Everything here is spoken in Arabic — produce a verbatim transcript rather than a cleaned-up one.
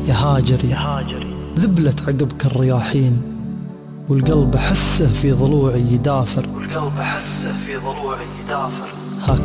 يا هاجري ذبلت عقبك الرياحين، والقلب أحسه في ضلوعي يدافر، والقلب أحسه في ضلوعي يدافر.